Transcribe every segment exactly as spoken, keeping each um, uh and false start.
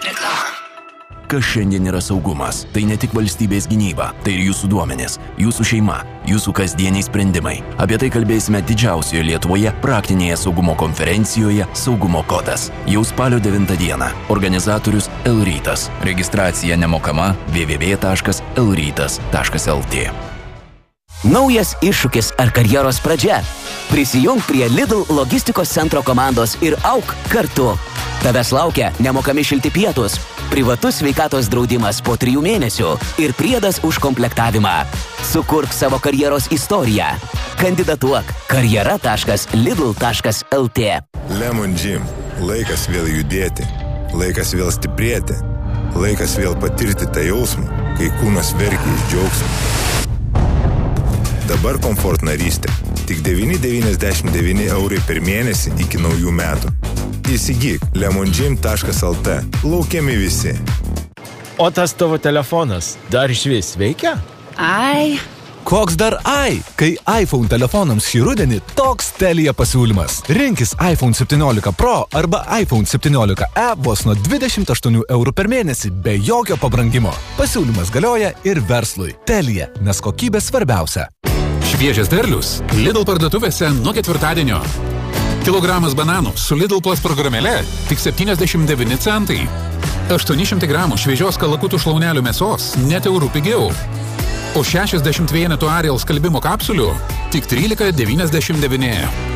Reklama. Kas šiandien yra saugumas? Tai ne tik valstybės gynyba, tai ir jūsų duomenys, jūsų šeima, jūsų kasdieniai sprendimai. Apie tai kalbėsime didžiausioje Lietuvoje praktinėje saugumo konferencijoje Saugumo kodas. Jau spalio devintą dieną. Organizatorius L-rytas. Registracija nemokama w w w taškas l rytas taškas l t. Naujas iššūkis ar karjeros pradžia? Prisijunk prie Lidl logistikos centro komandos ir auk kartu. Tavęs laukia nemokami šilti pietus, privatus sveikatos draudimas po trijų mėnesių ir priedas už komplektavimą. Sukurk savo karjeros istoriją. Kandidatuok karjera taškas lidl taškas l t. Lemon Gym. Laikas vėl judėti. Laikas vėl stiprėti. Laikas vėl patirti tą jausmą, kai kūnas verkia iš džiaugsmo. Dabar komfort narystė. Tik devyni devyniasdešimt devyni eurai per mėnesį iki naujų metų. Įsigyk lemon gym taškas l t. Laukiami visi. O tas tavo telefonas dar išvis veikia? Ai. Koks dar ai? Kai iPhone telefonams šį rudenį toks Telia pasiūlymas. Rinkis iPhone septyniolika Pro arba iPhone septyniolika e vos nuo dvidešimt aštuonių eurų per mėnesį be jokio pabrangimo. Pasiūlymas galioja ir verslui. Telia, nes kokybė svarbiausia. Šviežias derlius Lidl parduotuvėse nuo ketvirtadienio. Kilogramas bananų su Lidl Plus programėle tik septyniasdešimt devyni centai. aštuoni šimtai gramų šviežios kalakutų šlaunelių mėsos net eurų pigiau. O šešiasdešimt vienetų Ariel skalbimo kapsulių tik trylika devyniasdešimt devyni.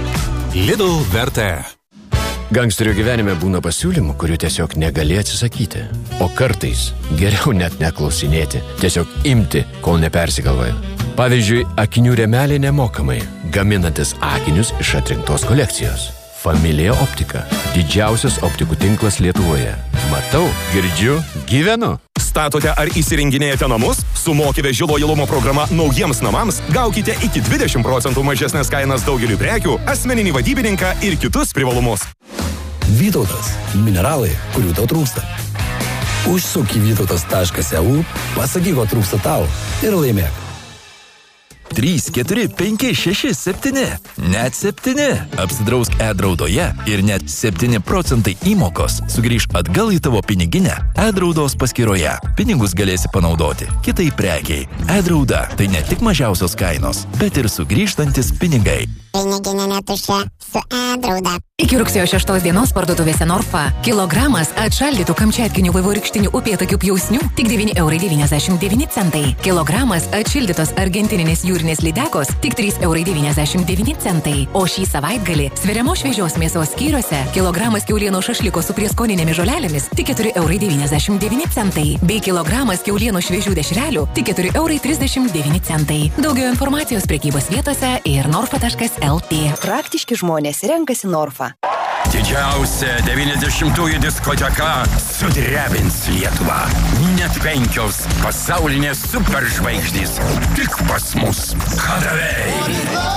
Lidl vertė. Gangsterio gyvenime būna pasiūlymų, kurių tiesiog negali atsisakyti. O kartais geriau net neklausinėti, tiesiog imti, kol nepersigalvoja. Pavyzdžiui, akinių rėmeliai nemokamai, gaminantis akinius iš atrinktos kolekcijos. Familija Optika. Didžiausias optikų tinklas Lietuvoje. Matau, girdžiu, gyvenu. Statote ar įsirenginėjate namus? Su Mokyve žilo lojalumo programa naujiems namams gaukite iki dvidešimt procentų mažesnės kainas daugeliu prekių, asmeninį vadybininką ir kitus privalumus. Vytautas. Mineralai, kurių tau trūksta. Užsuk į vytautas taškas e u, pasakyk, ko trūksta tau ir laimėk. trys, keturi, penki, šeši, septyni. Net septyni. Apsidrausk e-draudoje ir net septyni procentai įmokos sugrįž atgal į tavo piniginę e-draudos paskyroje. Pinigus galėsi panaudoti kitai prekiai. E-drauda tai ne tik mažiausios kainos, bet ir sugrįžtantis pinigai. Piniginė netuščia su e-drauda. Iki rugsėjo šeštos dienos parduotuvėse Norfa kilogramas atšaldytų kamčiatkinių vaivorykštinių upėtakių pjausnių tik devyni eurai devyniasdešimt devyni centai. Kilogramas atšildytos argentininės jūrinės lydekos tik trys eurai devyniasdešimt devyni centai. O šį savaitgalį sveriamos šviežios mėsos skyriuose kilogramas kiaulieno šašliko su prieskoninėmis žolelėmis tik keturi eurai devyniasdešimt devyni centai. Bei kilogramas kiaulieno šviežių dešrelių tik keturi eurai trisdešimt devyni centai. Daugiau informacijos prekybos vietose ir norfa taškas l t. Praktiški žmonės renkasi Norfa. Didžiausia devyniasdešimtųjų diskoteka sudrebins Lietuvą. Net penkios pasaulinės superžvaigždės tik pas mus. Kadavai.